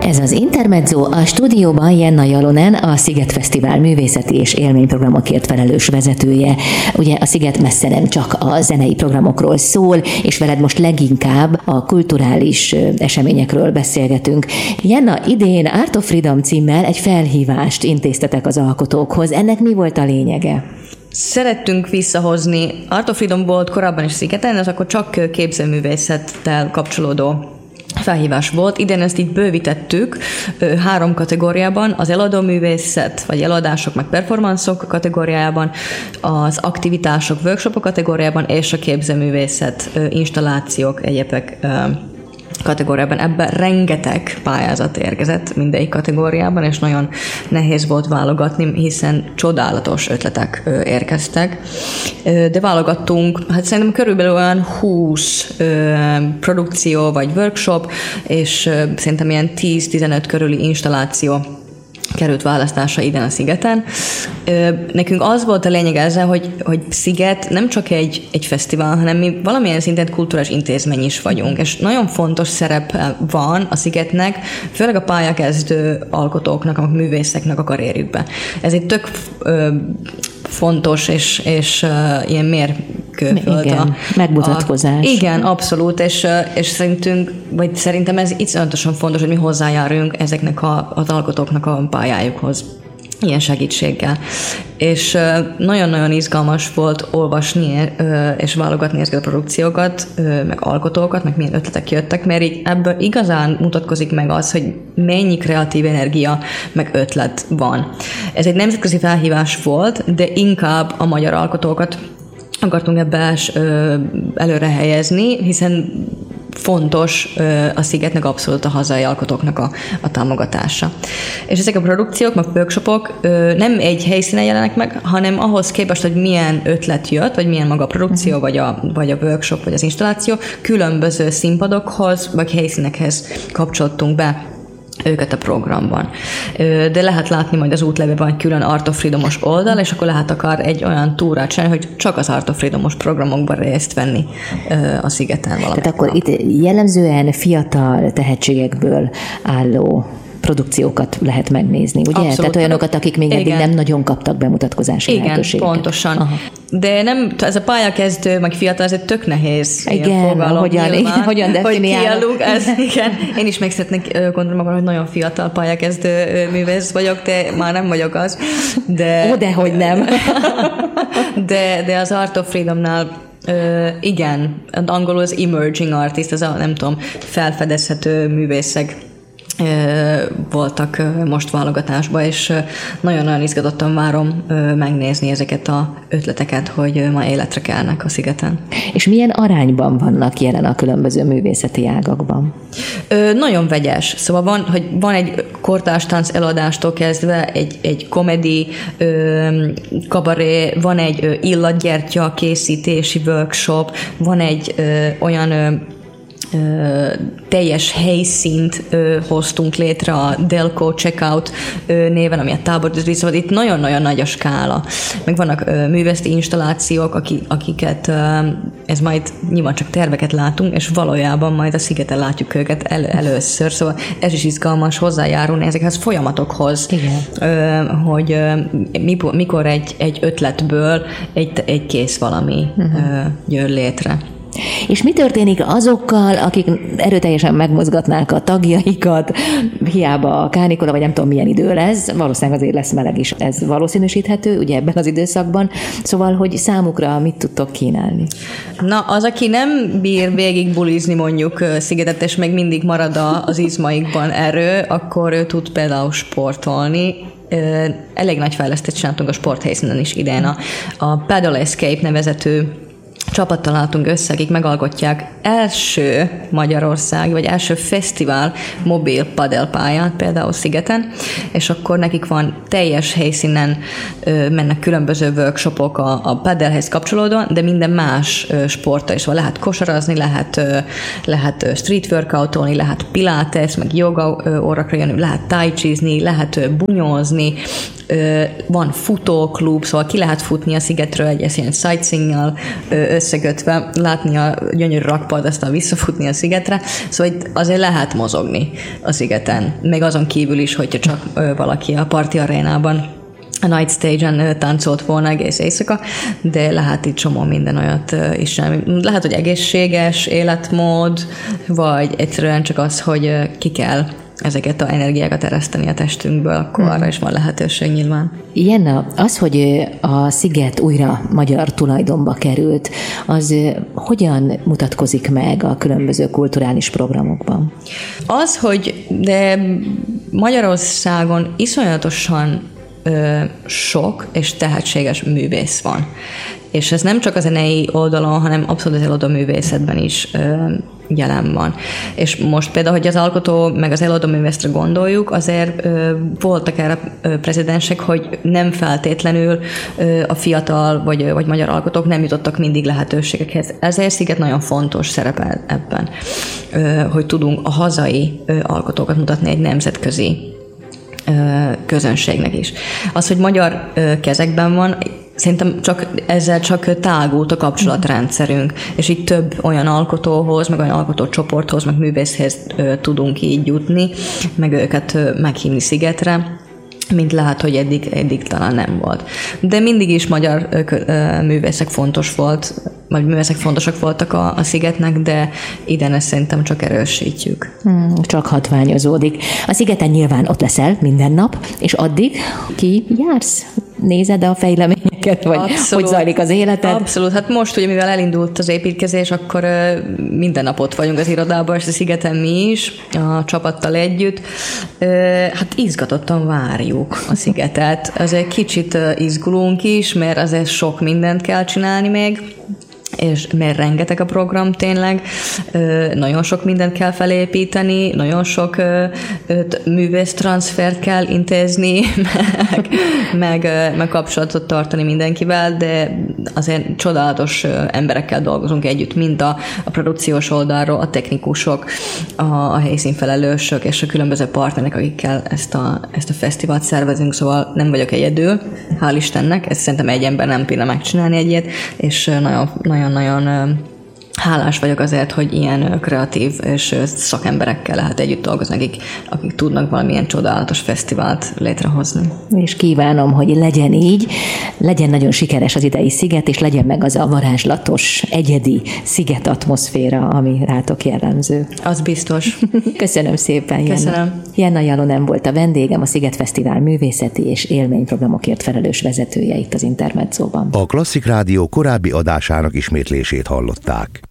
Ez az Intermezzo, a stúdióban Jenna Jalonen, a Sziget Fesztivál művészeti és élményprogramokért felelős vezetője. Ugye a Sziget messze nem csak a zenei programokról szól, és veled most leginkább a kulturális eseményekről beszélgetünk. Jenna, idén Art of Freedom címmel egy felhívást intéztetek az alkotókhoz. Ennek mi volt a lényege? Szerettünk visszahozni, Art of Freedom volt korábban is Szigeten, ez akkor csak képzőművészettel kapcsolódó felhívás volt. Idén ezt így bővítettük 3 kategóriában, az eladóművészet, vagy eladások, meg performanszok kategóriában, az aktivitások, workshopok kategóriában, és a képzőművészet, installációk, egyebek kategóriában. Ebben rengeteg pályázat érkezett mindegyik kategóriában, és nagyon nehéz volt válogatni, hiszen csodálatos ötletek érkeztek. De válogattunk, hát szerintem körülbelül olyan 20 produkció vagy workshop, és szerintem ilyen 10-15 körüli installáció került választásra idén a Szigeten. Nekünk az volt a lényeg ezzel, hogy Sziget nem csak egy fesztivál, hanem mi valamilyen szinten kulturális intézmény is vagyunk, és nagyon fontos szerep van a Szigetnek, főleg a pályakezdő alkotóknak, a művészeknek a karrierjükben. Ez egy tök fontos és ilyen mérkőföld. Igen, megmutatkozás. Igen, abszolút, és szerintem ez iszonyatosan fontos, hogy mi hozzájárulunk ezeknek az alkotóknak a pályájukhoz ilyen segítséggel. És nagyon-nagyon izgalmas volt olvasni és válogatni ezeket a produkciókat, meg alkotókat, meg milyen ötletek jöttek, mert így ebből igazán mutatkozik meg az, hogy mennyi kreatív energia, meg ötlet van. Ez egy nemzetközi felhívás volt, de inkább a magyar alkotókat akartunk ebbe előre helyezni, hiszen fontos a Szigetnek abszolút a hazai alkotóknak a támogatása. És ezek a produkciók, meg workshopok nem egy helyszínen jelennek meg, hanem ahhoz képest, hogy milyen ötlet jött, vagy milyen maga a produkció, vagy a workshop, vagy az installáció, különböző színpadokhoz, vagy helyszínekhez kapcsoltunk be őket a programban. De lehet látni majd az útlevélben egy külön Art of Freedom-os oldal, és akkor lehet akár egy olyan túrát csinálni, hogy csak az Art of Freedom-os programokban részt venni a Szigeten valamikor. Tehát akkor itt jellemzően fiatal tehetségekből álló produkciókat lehet megnézni, ugye? Abszolút. Tehát olyanokat, akik még eddig nem nagyon kaptak bemutatkozási lehetőséget. Igen, pontosan. Aha. De nem, ez a pályakezdő, meg fiatal, ez egy tök nehéz fogalom. Hogyan definiálunk? Igen. Én is meg szeretnék gondolom magam, hogy nagyon fiatal pályakezdő művész vagyok, de már nem vagyok az. Dehogy nem. De az Art of Freedomnál igen, angolul az emerging artist, ez a nem tudom, felfedezhető művészek voltak most válogatásban, és nagyon-nagyon izgatottan várom megnézni ezeket az ötleteket, hogy ma életre kelnek a Szigeten. És milyen arányban vannak jelen a különböző művészeti ágakban? Nagyon vegyes. Szóval van egy kortárs tánc eladástól kezdve egy komedi, kabaré, van egy illatgyertya készítési workshop, van egy olyan teljes helyszínt hoztunk létre a Delco Checkout néven, ami a tábori, szóval itt nagyon-nagyon nagy a skála. Meg vannak művészeti installációk, akiket ez majd nyilván csak terveket látunk, és valójában majd a Szigeten látjuk őket először, szóval ez is izgalmas hozzájárulni ezekhez folyamatokhoz. Igen. Hogy mikor egy ötletből egy kész valami jön létre. És mi történik azokkal, akik erőteljesen megmozgatnák a tagjaikat, hiába a kánikula, vagy nem tudom milyen idő lesz, valószínűleg azért lesz meleg is, ez valószínűsíthető, ugye ebben az időszakban, szóval, hogy számukra mit tudtok kínálni? Na, az, aki nem bír végig bulizni mondjuk Szigetet, és még mindig marad az izmaikban erő, akkor ő tud például sportolni. Elég nagy fejlesztést csináltunk a sporthelyszínen is idén. A Paddle Escape nevezetű csapattal álltunk össze, akik megalkotják első Magyarország, vagy első fesztivál mobil padelpályát, például Szigeten, és akkor nekik van teljes helyszínen, mennek különböző workshopok a padelhez kapcsolódóan, de minden más sporttal is van. Lehet kosarazni, lehet street workoutolni, lehet pilates, meg yoga órakra jönni, lehet tai chizni, lehet bunyózni, van futóklub, szóval ki lehet futni a Szigetről egy ilyen sightseeing-nal összekötve, látni a gyönyörű rakpart, aztán visszafutni a szigetre, szóval azért lehet mozogni a szigeten, még azon kívül is, hogyha csak valaki a parti arénában a Night Stage-en táncolt volna egész éjszaka, de lehet itt csomó minden olyat is. Lehet, hogy egészséges életmód, vagy egyszerűen csak az, hogy ki kell ezeket az energiákat ereszteni a testünkből, akkor arra is van lehetőség nyilván. Jenna, az, hogy a sziget újra magyar tulajdonba került, az hogyan mutatkozik meg a különböző kulturális programokban? Az, hogy de Magyarországon iszonyatosan sok és tehetséges művész van. És ez nem csak a zenei oldalon, hanem abszolút az előadóművészetben is jelen van. És most például, hogy az alkotó meg az előadóművésztre gondoljuk, azért voltak erre precedensek, hogy nem feltétlenül a fiatal vagy magyar alkotók nem jutottak mindig lehetőségekhez. Ezért Sziget nagyon fontos szerepel ebben, hogy tudunk a hazai alkotókat mutatni egy nemzetközi közönségnek is. Az, hogy magyar kezekben van, szerintem ezzel csak tágult a kapcsolatrendszerünk, és így több olyan alkotóhoz, meg olyan alkotócsoporthoz, meg művészhez tudunk így jutni, meg őket meghívni Szigetre, mint lehet, hogy eddig talán nem volt. De mindig is magyar művészek fontosak voltak a Szigetnek, de idén ezt szerintem csak erősítjük. Csak hatványozódik. A Szigeten nyilván ott leszel minden nap, és addig ki jársz? Nézed a fejleményeket, vagy abszolút, hogy zajlik az életed? Abszolút. Hát most ugye, mivel elindult az építkezés, akkor minden nap ott vagyunk az irodában, és a Szigeten mi is, a csapattal együtt. Hát izgatottan várjuk a Szigetet. Azért kicsit izgulunk is, mert azért sok mindent kell csinálni még, és mert rengeteg a program tényleg, nagyon sok mindent kell felépíteni, nagyon sok művésztranszfert kell intézni, meg kapcsolatot tartani mindenkivel, de azért csodálatos emberekkel dolgozunk együtt, mind a produkciós oldalról, a technikusok, a helyszínfelelősök és a különböző partnerek, akikkel ezt a fesztivált szervezünk, szóval nem vagyok egyedül, hál' Istennek, ezt szerintem egy ember nem bírna megcsinálni egy ilyet, és nagyon hálás vagyok azért, hogy ilyen kreatív és szakemberekkel lehet együtt dolgozni, akik tudnak valamilyen csodálatos fesztivált létrehozni. És kívánom, hogy legyen így, legyen nagyon sikeres az idei Sziget, és legyen meg az a varázslatos, egyedi Sziget atmoszféra, ami rátok jellemző. Az biztos. Köszönöm szépen, Jenna. Köszönöm. Jenna Jalonen volt a vendégem, a Sziget Fesztivál művészeti és élményprogramokért felelős vezetője itt az Intermedzóban. A Klasszik Rádió korábbi adásának ismétlését hallották.